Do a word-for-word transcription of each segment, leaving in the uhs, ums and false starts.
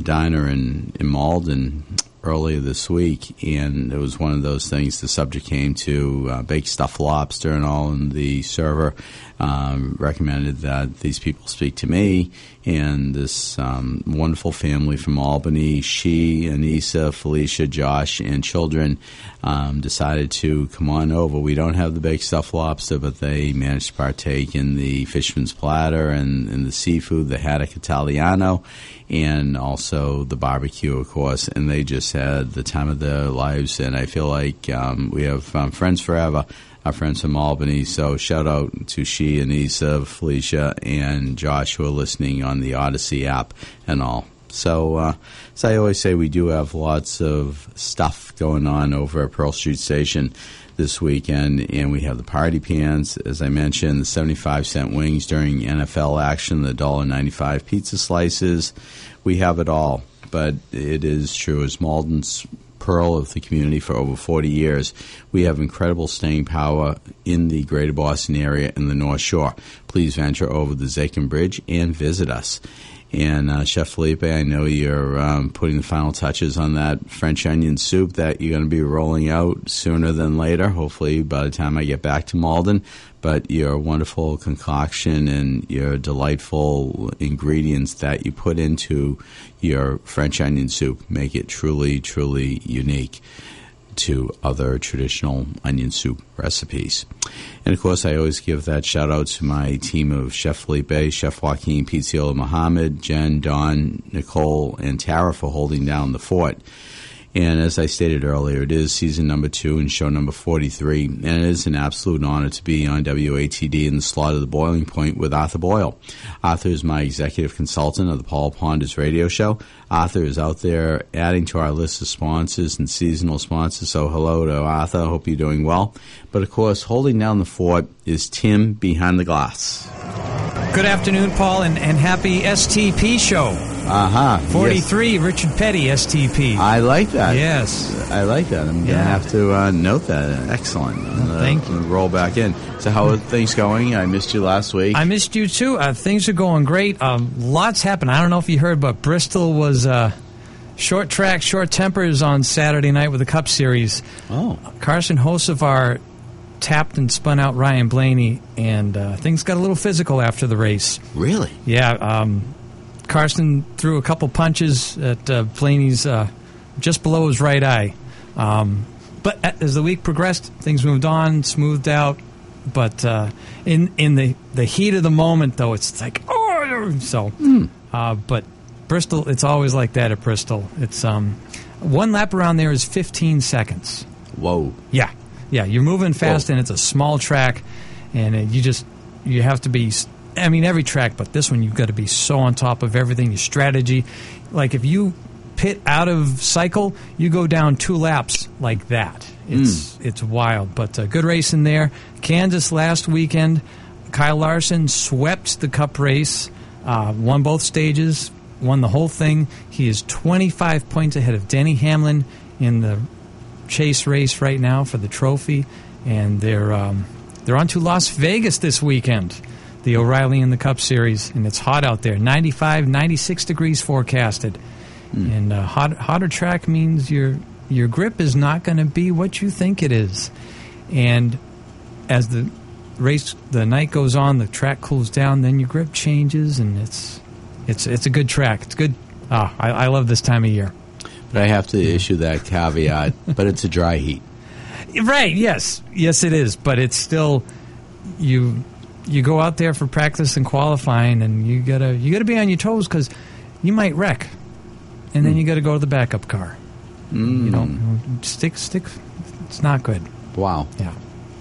diner in, in Malden earlier this week, and it was one of those things. The subject came to uh, baked stuffed lobster and all, and the server um, recommended that these people speak to me. And this um, wonderful family from Albany, she, Anissa, Felicia, Josh, and children um, decided to come on over. We don't have the baked stuffed lobster, but they managed to partake in the fisherman's platter and, and the seafood, the haddock Italiano, and also the barbecue, of course. And they just had the time of their lives. And I feel like um, we have um, friends forever. Our friends from Albany, so shout out to she, Anissa, Felicia, and Josh who are listening on the Odyssey app and all. So, uh, as I always say, we do have lots of stuff going on over at Pearl Street Station this weekend, and we have the party pans, as I mentioned, the seventy-five cent wings during N F L action, the one dollar ninety-five pizza slices. We have it all, but it is true, as Malden's Pearl of the community for over forty years. We have incredible staying power in the greater Boston area and the North Shore. Please venture over the Zakin Bridge and visit us. And uh, Chef Felipe, I know you're um, putting the final touches on that French onion soup that you're going to be rolling out sooner than later, hopefully by the time I get back to Malden. But your wonderful concoction and your delightful ingredients that you put into your French onion soup make it truly, truly unique to other traditional onion soup recipes. And, of course, I always give that shout-out to my team of Chef Felipe, Chef Joaquin, Pizziola Muhammad, Jen, Dawn, Nicole, and Tara for holding down the fort. And as I stated earlier, it is season number two and show number forty-three, and it is an absolute honor to be on W A T D in the slot of the Boiling Point with Arthur Boyle. Arthur is my executive consultant of the Paul Ponders radio show. Arthur is out there adding to our list of sponsors and seasonal sponsors, so hello to Arthur. I hope you're doing well. But, of course, holding down the fort is Tim behind the glass. Good afternoon, Paul, and, and happy S T P show. Uh-huh. forty-three, yes. Richard Petty, S T P. I like that. Yes. I like that. I'm going to yeah. have to uh, note that. Excellent. Uh, Thank you. Roll back in. So how are things going? I missed you last week. I missed you, too. Uh, things are going great. Um, lots happened. I don't know if you heard, but Bristol was uh, short track, short tempers on Saturday night with the Cup Series. Oh. Carson Hocevar tapped and spun out Ryan Blaney, and uh, things got a little physical after the race. Really? Yeah. Um, Carson threw a couple punches at uh, Blaney's uh, just below his right eye. Um, but as the week progressed, things moved on, smoothed out. But uh, in in the, the heat of the moment, though, it's like, oh! So, mm. uh, but Bristol, it's always like that at Bristol. It's um, one lap around there is fifteen seconds. Whoa. Yeah. Yeah, you're moving fast, Whoa. and it's a small track, and uh, you just, you have to be, I mean, every track, but this one, you've got to be so on top of everything, your strategy. Like, if you pit out of cycle, you go down two laps like that. It's mm. it's wild, but uh, good race in there. Kansas last weekend, Kyle Larson swept the Cup race, uh, won both stages, won the whole thing. He is twenty-five points ahead of Denny Hamlin in the chase race right now for the trophy, and they're um, they're on to Las Vegas this weekend, the O'Reilly in the Cup Series, and it's hot out there, ninety-five, ninety-six degrees forecasted. Mm. And uh, hot, hotter track means your your grip is not going to be what you think it is. And as the race, the night goes on, the track cools down, then your grip changes, and it's it's it's a good track. It's good. Ah, I, I love this time of year. But I have to issue that caveat, but it's a dry heat. Right, yes. Yes, it is. But it's still, you you go out there for practice and qualifying, and you got to you gotta be on your toes because you might wreck. And then mm. you got to go to the backup car. Mm. You know, stick, stick, it's not good. Wow. Yeah.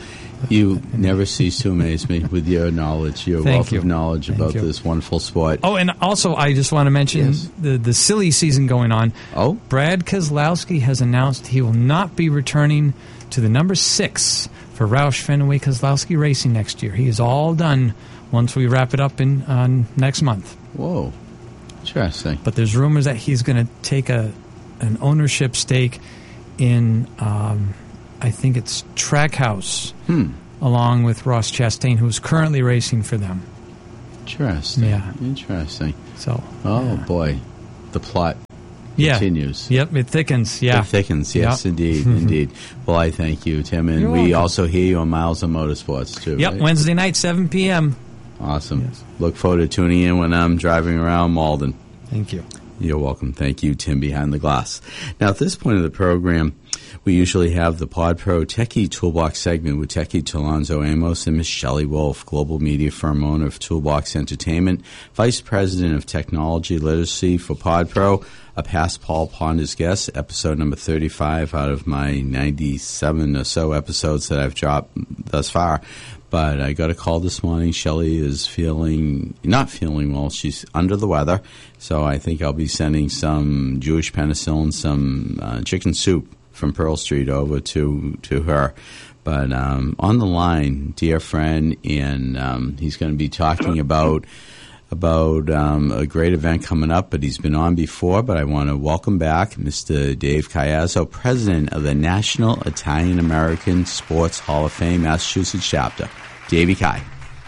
You never cease to amaze me with your knowledge, your Thank wealth you. of knowledge Thank about you. this wonderful sport. Oh, and also I just want to mention yes. the, the silly season going on. Oh? Brad Keselowski has announced he will not be returning to the number six for Roush Fenway Keselowski Racing next year. He is all done once we wrap it up in uh, next month. Whoa. Interesting. But there's rumors that he's going to take a an ownership stake in, um, I think it's Trackhouse, hmm. along with Ross Chastain, who's currently racing for them. Interesting. Yeah. Interesting. So. Oh, yeah. boy. The plot yeah. continues. Yep, it thickens. Yeah, it thickens. Yes, yep. indeed, indeed. Well, I thank you, Tim, and You're we welcome. also hear you on Miles of Motorsports too. Yep, right? Wednesday night, seven p.m. Awesome. Yes. Look forward to tuning in when I'm driving around Malden. Thank you. You're welcome. Thank you, Tim, behind the glass. Now, at this point of the program, we usually have the PodPro Techie Toolbox segment with Techie Talonzo Amos and Miss Shelley Wolf, global media firm owner of Toolbox Entertainment, vice president of technology literacy for PodPro, a past Paul Ponders guest, episode number thirty-five out of my ninety-seven or so episodes that I've dropped thus far. But I got a call this morning. Shelley is feeling, not feeling well. She's under the weather. So I think I'll be sending some Jewish penicillin, some uh, chicken soup from Pearl Street over to, to her. But um, on the line, dear friend, and um, he's going to be talking about about um, a great event coming up, but he's been on before. But I want to welcome back Mister Dave Caiazzo, president of the National Italian American Sports Hall of Fame, Massachusetts chapter. Davey Kai.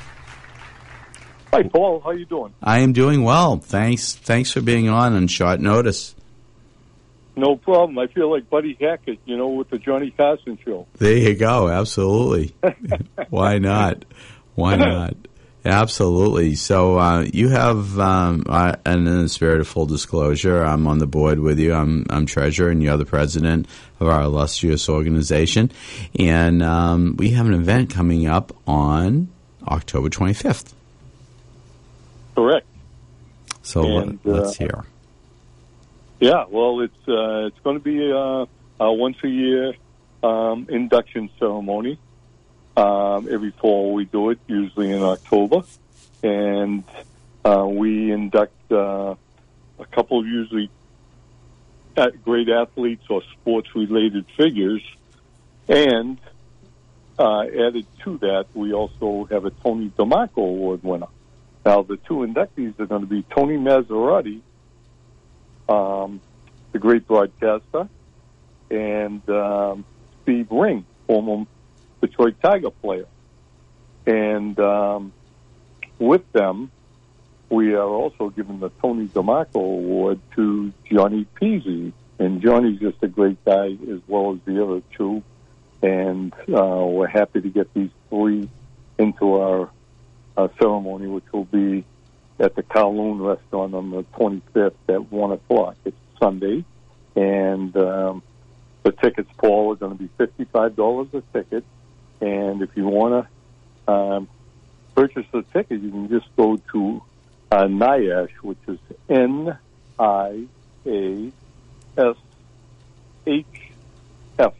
Hi, Paul. How you doing? I am doing well. Thanks. Thanks for being on on short notice. No problem. I feel like Buddy Hackett, you know, with the Johnny Carson show. There you go. Absolutely. Why not? Why not? Absolutely. So uh, you have, um, uh, and in the spirit of full disclosure, I'm on the board with you. I'm, I'm treasurer, and you're the president of our illustrious organization. And um, we have an event coming up on October twenty-fifth. Correct. So and, let, let's uh, hear. Yeah, well, it's uh, it's going to be a, a once a year um, induction ceremony. Um, every fall we do it, usually in October, and uh, we induct uh, a couple of usually great athletes or sports-related figures, and uh, added to that, we also have a Tony DeMarco Award winner. Now, the two inductees are going to be Tony Maserati, um, the great broadcaster, and um, Steve Ring, former Detroit Tiger player. And um, with them, we are also giving the Tony DeMarco Award to Johnny Peasy. And Johnny's just a great guy as well as the other two. And uh, we're happy to get these three into our uh, ceremony, which will be at the Kowloon Restaurant on the twenty-fifth at one o'clock. It's Sunday. And um, the tickets, Paul, are going to be fifty-five dollars a ticket. And if you want to um, purchase the ticket, you can just go to uh, NIASH, which is N I A S H F,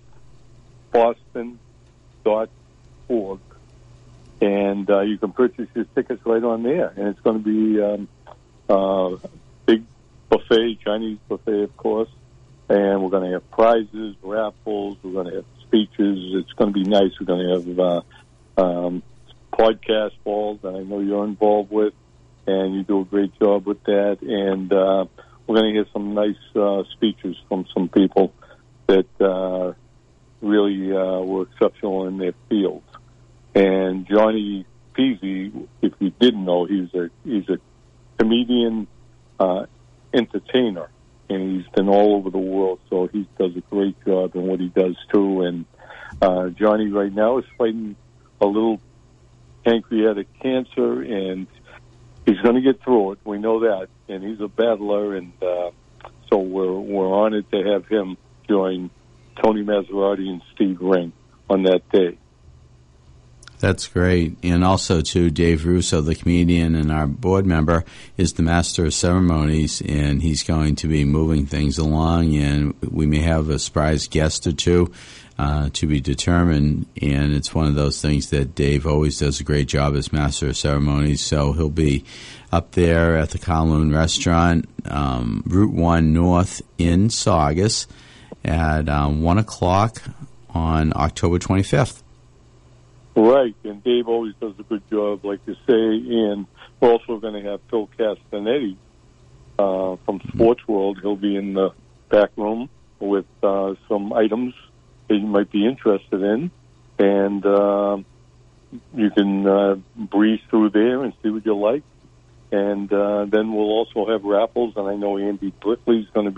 Boston dot org. And uh, you can purchase your tickets right on there. And it's going to be um, uh, big buffet, Chinese buffet, of course. And we're going to have prizes, raffles, we're going to have speeches. It's going to be nice. We're going to have uh, um, podcast balls that I know you're involved with, and you do a great job with that. And uh, we're going to hear some nice uh, speeches from some people that uh, really uh, were exceptional in their fields. And Johnny Peasy, if you didn't know, he's a he's a comedian, uh, entertainer. And he's been all over the world, so he does a great job in what he does, too. And uh, Johnny right now is fighting a little pancreatic cancer, and he's going to get through it. We know that. And he's a battler, and uh, so we're, we're honored to have him join Tony Maserati and Steve Ring on that day. That's great. And also, too, Dave Russo, the comedian and our board member, is the master of ceremonies, and he's going to be moving things along, and we may have a surprise guest or two uh, to be determined. And it's one of those things that Dave always does a great job as master of ceremonies. So he'll be up there at the Kowloon Restaurant, um, Route one North in Saugus at um, one o'clock on October twenty-fifth. Right, and Dave always does a good job, like you say, and we're also going to have Phil Castanetti uh, from Sports World. He'll be in the back room with uh, some items that you might be interested in, and uh, you can uh, breeze through there and see what you like. And uh, then we'll also have raffles, and I know Andy Brickley's going to be